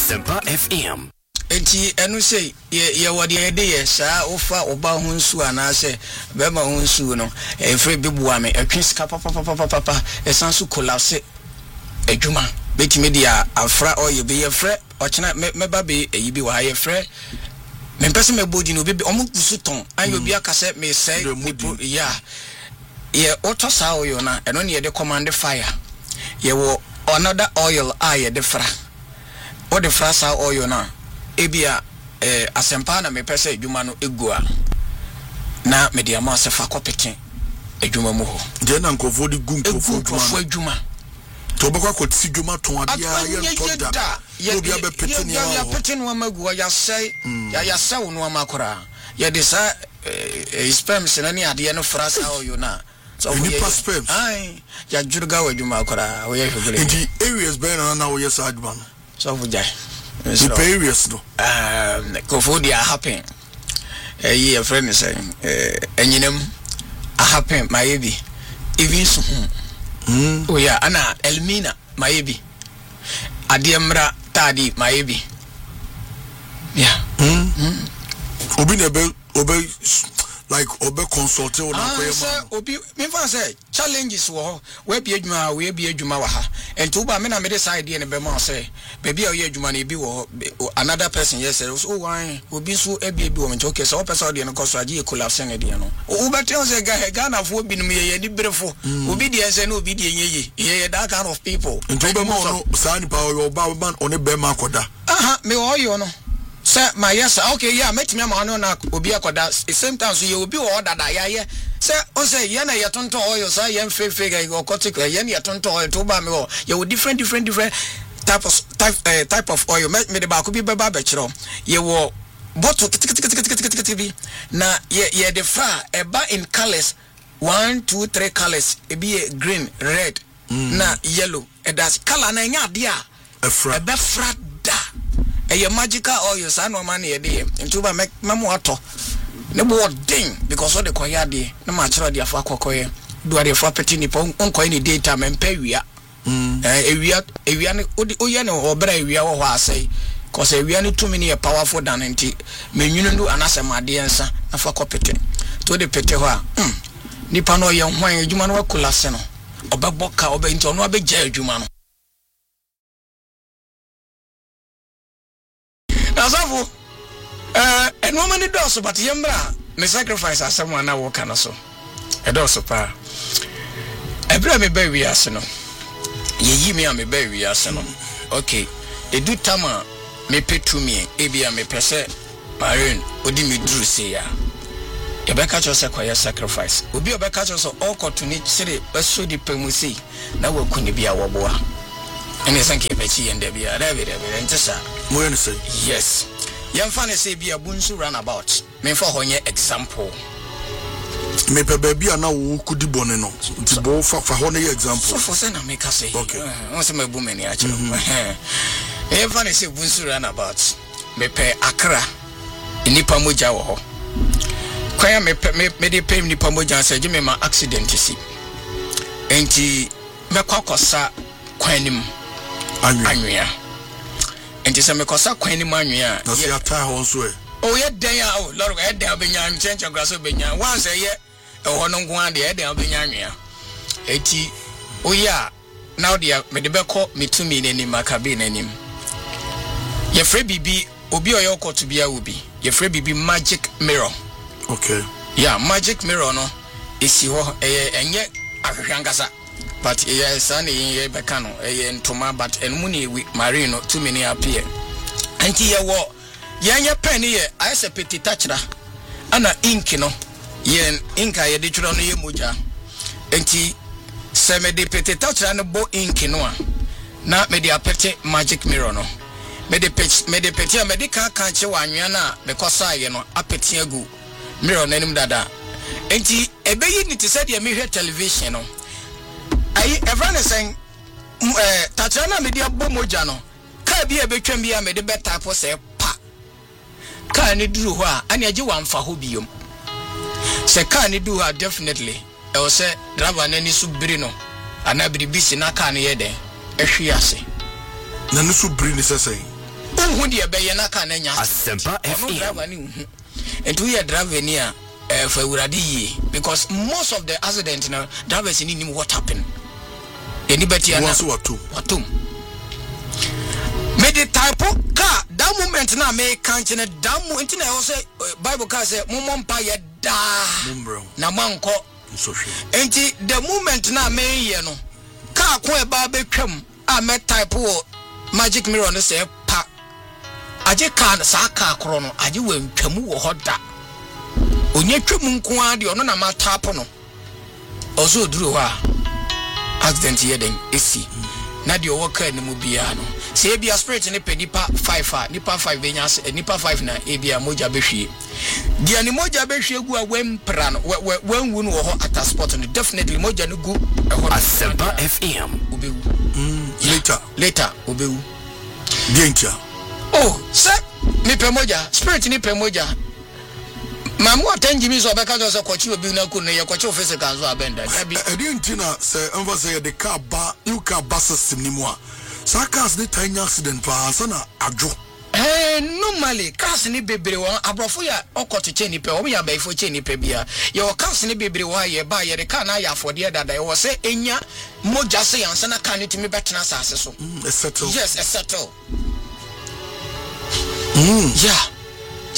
Asempa FM. Enti enu say ye wode ye de saa ofa oba ho nsu anase be ma ho nsu no efre bibua me atwe sika papa esanso collapse adwuma betime dia afra oye be ye frɛ ochena meba be eyi bi wa ye frɛ me pese me bodi no be omo kusu ton an obi aka se me say ya ye oto sa oyo na eno ne ye de command fire ye wo another oil ye de fra o de fra sa oyo na ebia asempa na me pese adwuma no egua na me de ama asefa kopeten adwuma mu ho de na nkofo di gu nkofo adwuma to be kwa kotisi adwuma ton adia ye toda obi abe peten ya peten wa magu ya say ya say no amakora ya de sa sperms na ni ade no frasa oyo na so we sperms ai ya juruga wa adwuma akora we ye hwegele in the areas be na we yes adwuma no so fujai the areas no kofo dia happen your friend is saying enyinem a happen mayebi even so oh yeah ana elmina mayebi adiemra tadi mayebi yeah obi nebe obi like obi consult on obi me fa say challenges wo we bi adwuma we bi adwuma wa ha ento ba me na me decide ne be ma say baby a ye adwuma na bi wo another person yes so why obi so e bi wo me okay so person de no koso agi e collapse ne de no o be tell say Ghana fo bi no ye di brefo obi de say no obi de ye that kind of people ento be mo no sa ni pa yo ba man on be ma koda me wo yo no sir my yes okay yeah metimi ama no na obi akoda same time so ye obi wo dada ya sir o say ye na ye tonto oil say ye fefe ga okotik ye na ye tonto oil to ba me wo ye different type of oil me de ba ko bi ba kiro ye wo bottle bi na ye de fra eba in colors 1 2 3 colors e bi green red na yellow e das color na nya ade a e be fra da a magical oil san no man ye de into ba memo ato ne bo den because of the koya de na ma chiro de afa kokoye do ade fa peti ni pon onkoye ni data mempa wia ewia ne oye ne obra ewia wo ho asai cause ewia ne tumi ne powerful than enti menwunu ndu anasemade ensa na fa kopete to de pete ho a nipa no ye hwan adwuma no wakula se no obeboka obenti ono abegya adwuma no Asafu eno mani doso but yembra me sacrifice asem na wo kana so e doso pa ebra me ba wi ase no ye yi me a me ba wi ase no okay e du tama me petumi e bia me pese marine odi me duru se ya e be ka cho se kwaya sacrifice obi obeka cho so okotuni chire beso di pemusi na wo kuni bia wo boa ene sanke be chi yende bia da be ntesa mo yen say yes yamfa say bia bunsu runabout me for honye example me pe bia na wo kudi bone no nti bo fa ho na example so for say na make say okay won say me bu mani a chiro yamfa say bunsu runabout me pe Accra nipa moja wo ho kwaya me de pay nipa moja say je me ma accident si enti me kwakosa kwanim anwea enti se me kosa kwani manwea na se ata ho so e o ye den a o lord e den obenya nchenche graso benya wan se ye e ho no nko ade e den obenya anwea enti o ya now dia me de beko metumi nanim akabe nanim ye frɛ bibi obi o ye okoto bia obi ye frɛ bibi magic mirror okay yeah magic mirror no esi ho enye ahwehwankasa but yes and ye bekano ntoma but enmu we marino too many appear anti ye wo ye pen ye ayese peti tachra ana ink no ye inka ye de twro no ye moja anti se me de peti tachra no bo ink no a na me de apete magic mirror no me de peti me de ka che wanwea na because aye no apete agu mirror nanim dada anti ebeyi ni te said ye me hwe television no everyone is saying tachana me dia bo moja no ka bia betwam bia me de beta po se pa ka ni duru ho a ani age wan fa ho biom se ka ni duru ha definitely e o se driver na ni subiri no ana biri bisi na ka ni ye den ehwe ase na ni subiri ni sese who the Bayana can Asempa FM. And 2 year driver near for Uradi because most of the accidents now drivers in him what happened. Anybody else what to made the type of car that moment now make can't in a damn moment. I also Bible car say Mumon Paya da Namanko. And the moment now may you know car quite barbecue. I met type of magic mirror on the say pa. I just can't saka chrono. I do when Kamu or hot da. Onye twemu nko ade ono na matapo no ozo duru ha accident ye den esi na de owoka ne mu bia no se bia spirit ne penipa 5 nipa 5 benya nipa 5 na ebia moja behwie dia ne moja behwie gu a wempra no wanwu no ho at spot no definitely moja no gu Asempa FM obewu later obewu dientia oh se nipa moja spirit nipa moja Mamu atenji mi so beka do se kwachi obi na ku no ye kwachi office kan so abenda dabi entina se enva say the car ba new car bus system ni mu a sa cars dey tiny accident pa so na adwo normally cars ni bebre won abrofo ya okoto che ni pe o ya baifo che ni pe bia ye o cars ni bebre wa ye ba ye de car na ya afode dada ye wo se enya moja se yansa na car ni timi betena asase so settle yes a settle yeah